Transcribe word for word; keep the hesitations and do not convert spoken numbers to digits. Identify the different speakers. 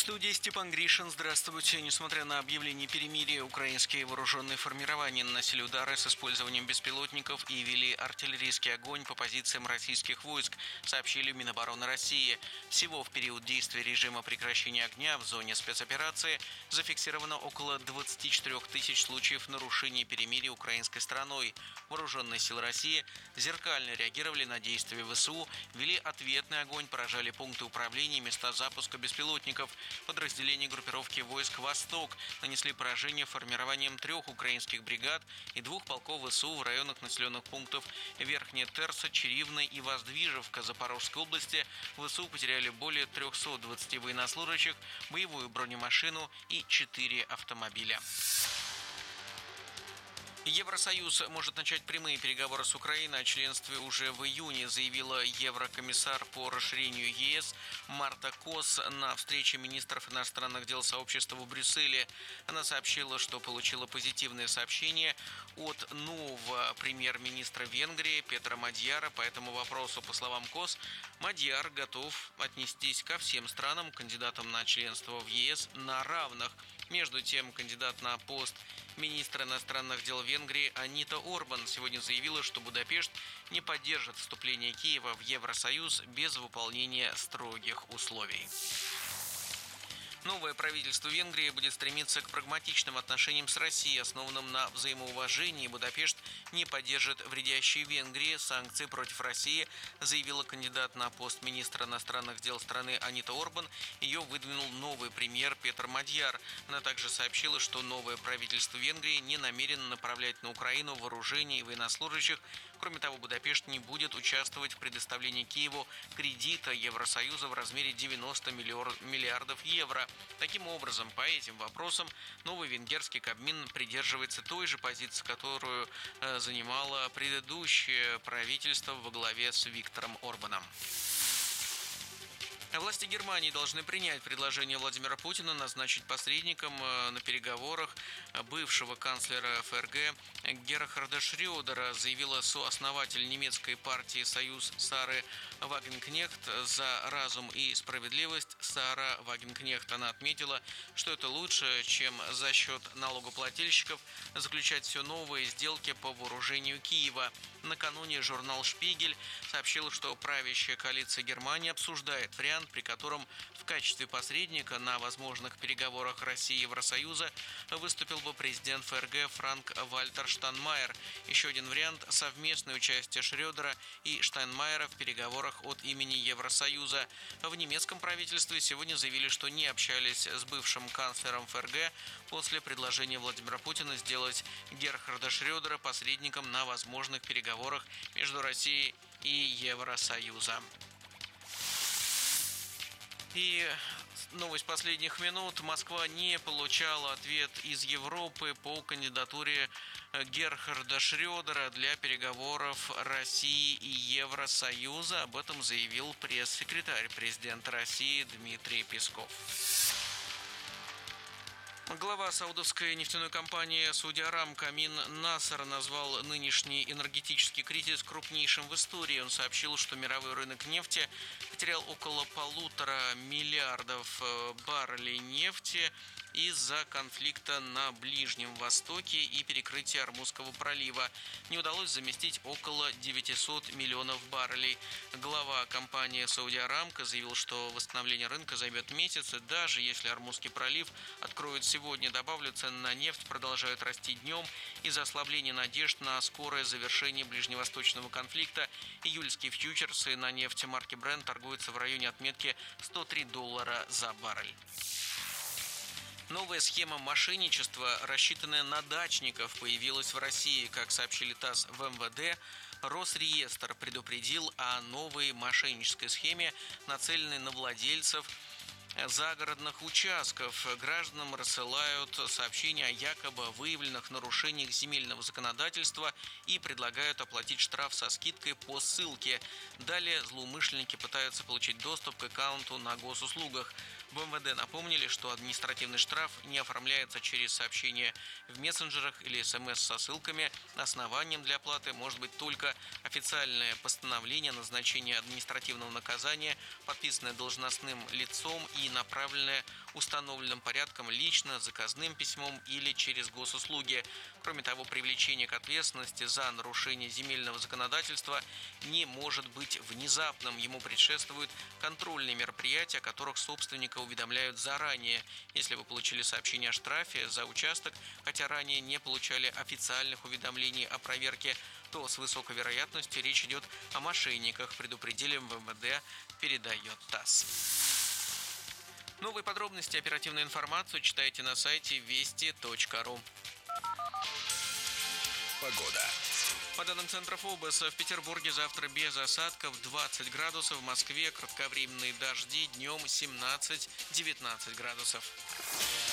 Speaker 1: студии Степан Гришин. Здравствуйте. Несмотря на объявление перемирия, украинские вооруженные формирования наносили удары с использованием беспилотников и вели артиллерийский огонь по позициям российских войск, сообщили в Минобороны России. Всего в период действия режима прекращения огня в зоне спецоперации зафиксировано около двадцати четырёх тысяч случаев нарушений перемирия украинской стороной. Вооруженные силы России зеркально реагировали на действия ВСУ, вели ответный огонь, поражали пункты управления и места запуска беспилотников. Подразделения группировки войск «Восток» нанесли поражение формированием трех украинских бригад и двух полков ВСУ в районах населенных пунктов Верхняя Терса, Черивна и Воздвижевка Запорожской области. ВСУ потеряли более трёхсот двадцати военнослужащих, боевую бронемашину и четыре автомобиля. Евросоюз может начать прямые переговоры с Украиной о членстве уже в июне, заявила еврокомиссар по расширению ЕС Марта Кос на встрече министров иностранных дел сообщества в Брюсселе. Она сообщила, что получила позитивное сообщение от нового премьер-министра Венгрии Петра Мадьяра по этому вопросу. По словам Кос, Мадьяр готов отнестись ко всем странам, кандидатам на членство в ЕС, на равных. Между тем, кандидат на пост министра иностранных дел Венгрии Анита Орбан сегодня заявила, что Будапешт не поддержит вступление Киева в Евросоюз без выполнения строгих условий. Новое правительство Венгрии будет стремиться к прагматичным отношениям с Россией, основанным на взаимоуважении. Будапешт не поддержит вредящие Венгрии санкции против России, заявила кандидат на пост министра иностранных дел страны Анита Орбан. Ее выдвинул новый премьер Петр Мадьяр. Она также сообщила, что новое правительство Венгрии не намерено направлять на Украину вооружение и военнослужащих. Кроме того, Будапешт не будет участвовать в предоставлении Киеву кредита Евросоюза в размере девяноста миллиардов евро. Таким образом, по этим вопросам новый венгерский Кабмин придерживается той же позиции, которую э, занимало предыдущее правительство во главе с Виктором Орбаном. Власти Германии должны принять предложение Владимира Путина назначить посредником на переговорах бывшего канцлера ФРГ Герхарда Шрёдера, заявила сооснователь немецкой партии «Союз» Сары Вагенкнехт за разум и справедливость Сара Вагенкнехт. Она отметила, что это лучше, чем за счет налогоплательщиков заключать все новые сделки по вооружению Киева. Накануне журнал «Шпигель» сообщил, что правящая коалиция Германии обсуждает вариант, при котором в качестве посредника на возможных переговорах России и Евросоюза выступил бы президент ФРГ Франк-Вальтер Штайнмайер. Еще один вариант – совместное участие Шрёдера и Штайнмайера в переговорах от имени Евросоюза. В немецком правительстве сегодня заявили, что не общались с бывшим канцлером ФРГ после предложения Владимира Путина сделать Герхарда Шрёдера посредником на возможных переговорах между Россией и Евросоюзом. И новость последних минут. Москва не получала ответ из Европы по кандидатуре Герхарда Шрёдера для переговоров России и Евросоюза. Об этом заявил пресс-секретарь президента России Дмитрий Песков. Глава саудовской нефтяной компании «Сауди Арамко» Амин Насер назвал нынешний энергетический кризис крупнейшим в истории. Он сообщил, что мировой рынок нефти потерял около полутора миллиардов баррелей нефти из-за конфликта на Ближнем Востоке и перекрытия Ормузского пролива. Не удалось заместить около девятисот миллионов баррелей. Глава компании «Сауди Арамко» заявил, что восстановление рынка займет месяцы, даже если Ормузский пролив откроют сегодня. Добавлю, цены на нефть продолжают расти днем из-за ослабления надежд на скорое завершение ближневосточного конфликта. Июльские фьючерсы на нефть марки Brent торгуются в районе отметки сто три доллара за баррель. Новая схема мошенничества, рассчитанная на дачников, появилась в России. Как сообщили ТАСС в эм вэ дэ, Росреестр предупредил о новой мошеннической схеме, нацеленной на владельцев загородных участков. Гражданам рассылают сообщения о якобы выявленных нарушениях земельного законодательства и предлагают оплатить штраф со скидкой по ссылке. Далее злоумышленники пытаются получить доступ к аккаунту на госуслугах. В эм вэ дэ напомнили, что административный штраф не оформляется через сообщения в мессенджерах или смс со ссылками. Основанием для оплаты может быть только официальное постановление о назначении административного наказания, подписанное должностным лицом и и направленное установленным порядком лично, заказным письмом или через госуслуги. Кроме того, привлечение к ответственности за нарушение земельного законодательства не может быть внезапным. Ему предшествуют контрольные мероприятия, о которых собственника уведомляют заранее. Если вы получили сообщение о штрафе за участок, хотя ранее не получали официальных уведомлений о проверке, то с высокой вероятностью речь идет о мошенниках, предупредили в эм вэ дэ, передает ТАСС. Новые подробности, оперативную информацию читайте на сайте вести точка ру.
Speaker 2: Погода.
Speaker 1: По данным Центра ФОБОС, в Петербурге завтра без осадков двадцать градусов, в Москве кратковременные дожди, днем семнадцать-девятнадцать градусов.